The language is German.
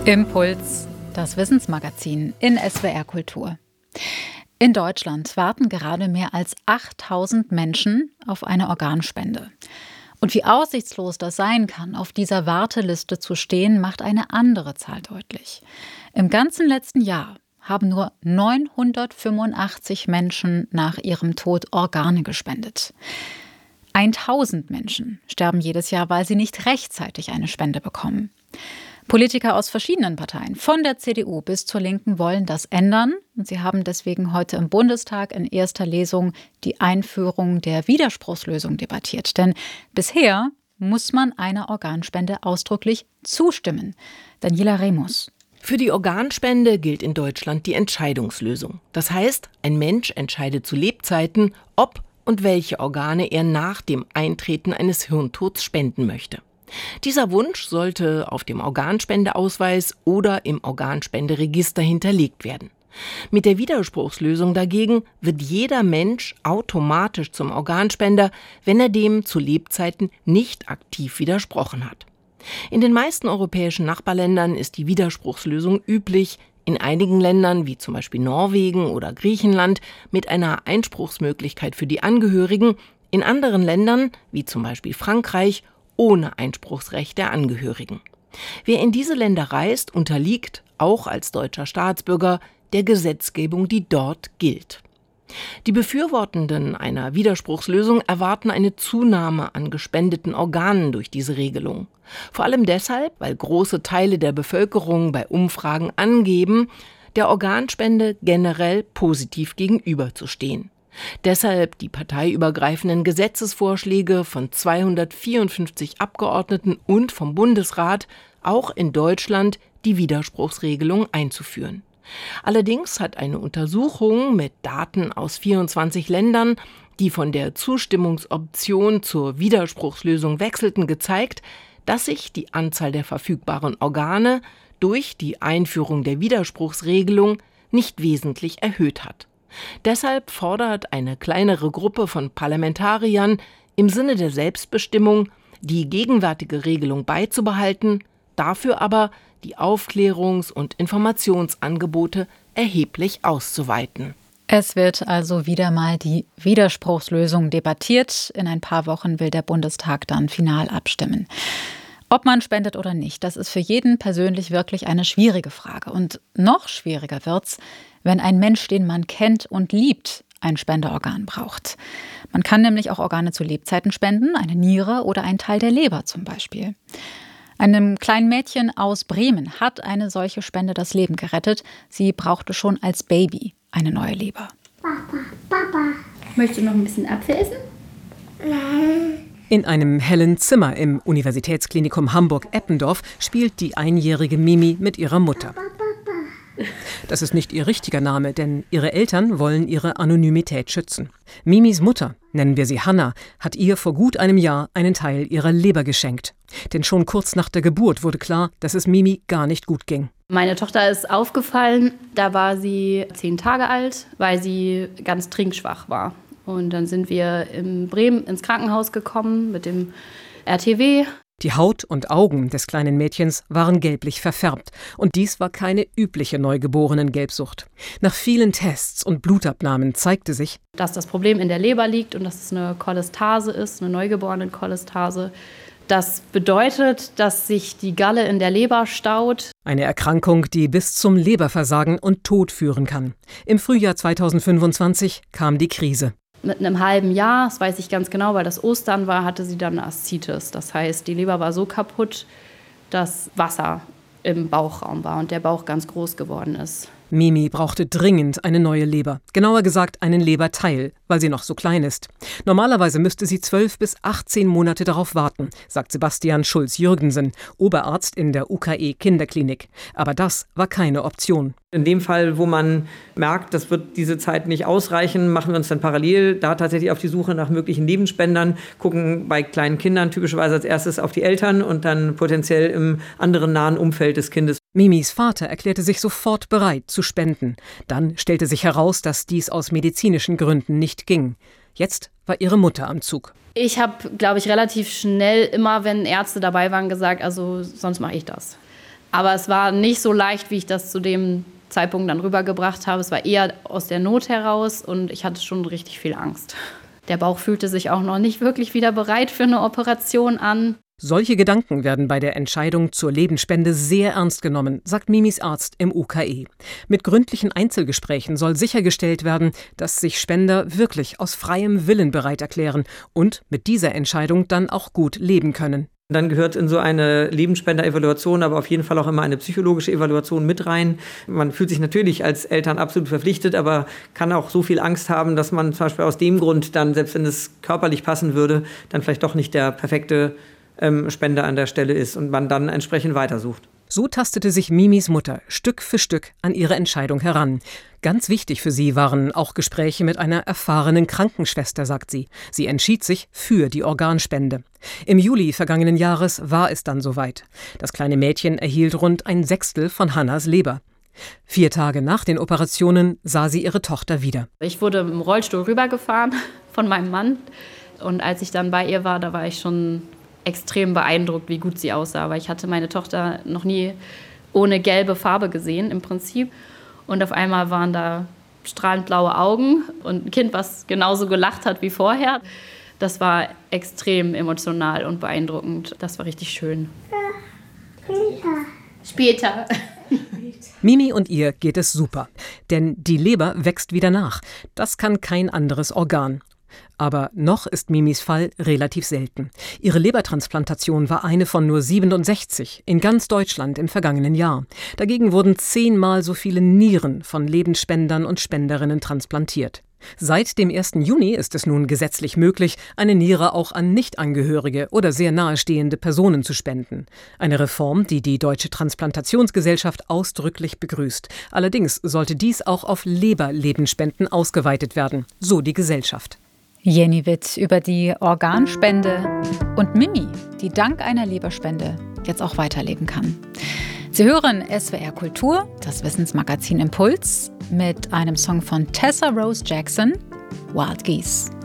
Impuls, das Wissensmagazin in SWR Kultur. In Deutschland warten gerade mehr als 8000 Menschen auf eine Organspende. Und wie aussichtslos das sein kann, auf dieser Warteliste zu stehen, macht eine andere Zahl deutlich. Im ganzen letzten Jahr haben nur 985 Menschen nach ihrem Tod Organe gespendet. 1000 Menschen sterben jedes Jahr, weil sie nicht rechtzeitig eine Spende bekommen. Politiker aus verschiedenen Parteien, von der CDU bis zur Linken, wollen das ändern. Und sie haben deswegen heute im Bundestag in erster Lesung die Einführung der Widerspruchslösung debattiert. Denn bisher muss man einer Organspende ausdrücklich zustimmen. Daniela Remus. Für die Organspende gilt in Deutschland die Entscheidungslösung. Das heißt, ein Mensch entscheidet zu Lebzeiten, ob und welche Organe er nach dem Eintreten eines Hirntods spenden möchte. Dieser Wunsch sollte auf dem Organspendeausweis oder im Organspenderegister hinterlegt werden. Mit der Widerspruchslösung dagegen wird jeder Mensch automatisch zum Organspender, wenn er dem zu Lebzeiten nicht aktiv widersprochen hat. In den meisten europäischen Nachbarländern ist die Widerspruchslösung üblich, in einigen Ländern, wie zum Beispiel Norwegen oder Griechenland, mit einer Einspruchsmöglichkeit für die Angehörigen, in anderen Ländern, wie zum Beispiel Frankreich, ohne Einspruchsrecht der Angehörigen. Wer in diese Länder reist, unterliegt, auch als deutscher Staatsbürger, der Gesetzgebung, die dort gilt. Die Befürwortenden einer Widerspruchslösung erwarten eine Zunahme an gespendeten Organen durch diese Regelung. Vor allem deshalb, weil große Teile der Bevölkerung bei Umfragen angeben, der Organspende generell positiv gegenüberzustehen. Deshalb die parteiübergreifenden Gesetzesvorschläge von 254 Abgeordneten und vom Bundesrat, auch in Deutschland die Widerspruchsregelung einzuführen. Allerdings hat eine Untersuchung mit Daten aus 24 Ländern, die von der Zustimmungsoption zur Widerspruchslösung wechselten, gezeigt, dass sich die Anzahl der verfügbaren Organe durch die Einführung der Widerspruchsregelung nicht wesentlich erhöht hat. Deshalb fordert eine kleinere Gruppe von Parlamentariern im Sinne der Selbstbestimmung, die gegenwärtige Regelung beizubehalten, dafür aber die Aufklärungs- und Informationsangebote erheblich auszuweiten. Es wird also wieder mal die Widerspruchslösung debattiert. In ein paar Wochen will der Bundestag dann final abstimmen. Ob man spendet oder nicht, das ist für jeden persönlich wirklich eine schwierige Frage. Und noch schwieriger wird's, wenn ein Mensch, den man kennt und liebt, ein Spenderorgan braucht. Man kann nämlich auch Organe zu Lebzeiten spenden, eine Niere oder ein Teil der Leber zum Beispiel. Einem kleinen Mädchen aus Bremen hat eine solche Spende das Leben gerettet. Sie brauchte schon als Baby eine neue Leber. Papa. Möchtest du noch ein bisschen Apfel essen? Nein. In einem hellen Zimmer im Universitätsklinikum Hamburg-Eppendorf spielt die einjährige Mimi mit ihrer Mutter. Das ist nicht ihr richtiger Name, denn ihre Eltern wollen ihre Anonymität schützen. Mimis Mutter, nennen wir sie Hanna, hat ihr vor gut einem Jahr einen Teil ihrer Leber geschenkt. Denn schon kurz nach der Geburt wurde klar, dass es Mimi gar nicht gut ging. Meine Tochter ist aufgefallen, da war sie 10 Tage alt, weil sie ganz trinkschwach war. Und dann sind wir in Bremen ins Krankenhaus gekommen mit dem RTW. Die Haut und Augen des kleinen Mädchens waren gelblich verfärbt. Und dies war keine übliche Neugeborenen-Gelbsucht. Nach vielen Tests und Blutabnahmen zeigte sich, dass das Problem in der Leber liegt und dass es eine Cholestase ist, eine Neugeborenen-Cholestase. Das bedeutet, dass sich die Galle in der Leber staut. Eine Erkrankung, die bis zum Leberversagen und Tod führen kann. Im Frühjahr 2025 kam die Krise. Mit einem halben Jahr, das weiß ich ganz genau, weil das Ostern war, hatte sie dann eine Aszites. Das heißt, die Leber war so kaputt, dass Wasser im Bauchraum war und der Bauch ganz groß geworden ist. Mimi brauchte dringend eine neue Leber. Genauer gesagt einen Leberteil, weil sie noch so klein ist. Normalerweise müsste sie 12 bis 18 Monate darauf warten, sagt Sebastian Schulz-Jürgensen, Oberarzt in der UKE Kinderklinik. Aber das war keine Option. In dem Fall, wo man merkt, das wird diese Zeit nicht ausreichen, machen wir uns dann parallel da tatsächlich auf die Suche nach möglichen Nebenspendern, gucken bei kleinen Kindern typischerweise als erstes auf die Eltern und dann potenziell im anderen nahen Umfeld des Kindes. Mimis Vater erklärte sich sofort bereit zu spenden. Dann stellte sich heraus, dass dies aus medizinischen Gründen nicht ging. Jetzt war ihre Mutter am Zug. Ich habe, glaube ich, relativ schnell immer, wenn Ärzte dabei waren, gesagt, also sonst mache ich das. Aber es war nicht so leicht, wie ich das zu dem Zeitpunkt dann rübergebracht habe. Es war eher aus der Not heraus und ich hatte schon richtig viel Angst. Der Bauch fühlte sich auch noch nicht wirklich wieder bereit für eine Operation an. Solche Gedanken werden bei der Entscheidung zur Lebensspende sehr ernst genommen, sagt Mimis Arzt im UKE. Mit gründlichen Einzelgesprächen soll sichergestellt werden, dass sich Spender wirklich aus freiem Willen bereit erklären und mit dieser Entscheidung dann auch gut leben können. Dann gehört in so eine Lebensspender-Evaluation aber auf jeden Fall auch immer eine psychologische Evaluation mit rein. Man fühlt sich natürlich als Eltern absolut verpflichtet, aber kann auch so viel Angst haben, dass man zum Beispiel aus dem Grund dann, selbst wenn es körperlich passen würde, dann vielleicht doch nicht der perfekte Spender an der Stelle ist und man dann entsprechend weitersucht. So tastete sich Mimis Mutter Stück für Stück an ihre Entscheidung heran. Ganz wichtig für sie waren auch Gespräche mit einer erfahrenen Krankenschwester, sagt sie. Sie entschied sich für die Organspende. Im Juli vergangenen Jahres war es dann soweit. Das kleine Mädchen erhielt rund 1/6 von Hannas Leber. 4 Tage nach den Operationen sah sie ihre Tochter wieder. Ich wurde im Rollstuhl rübergefahren von meinem Mann. Und als ich dann bei ihr war, da war ich schon extrem beeindruckt, wie gut sie aussah. Weil ich hatte meine Tochter noch nie ohne gelbe Farbe gesehen im Prinzip. Und auf einmal waren da strahlend blaue Augen und ein Kind, was genauso gelacht hat wie vorher. Das war extrem emotional und beeindruckend. Das war richtig schön. Später. Mimi und ihr geht es super, denn die Leber wächst wieder nach. Das kann kein anderes Organ. Aber noch ist Mimis Fall relativ selten. Ihre Lebertransplantation war eine von nur 67 in ganz Deutschland im vergangenen Jahr. Dagegen wurden 10-mal so viele Nieren von Lebensspendern und Spenderinnen transplantiert. Seit dem 1. Juni ist es nun gesetzlich möglich, eine Niere auch an Nichtangehörige oder sehr nahestehende Personen zu spenden. Eine Reform, die die Deutsche Transplantationsgesellschaft ausdrücklich begrüßt. Allerdings sollte dies auch auf Leberlebenspenden ausgeweitet werden, so die Gesellschaft. Jenny Witt über die Organspende und Mimi, die dank einer Leberspende jetzt auch weiterleben kann. Sie hören SWR Kultur, das Wissensmagazin Impuls, mit einem Song von Tessa Rose Jackson, Wild Geese.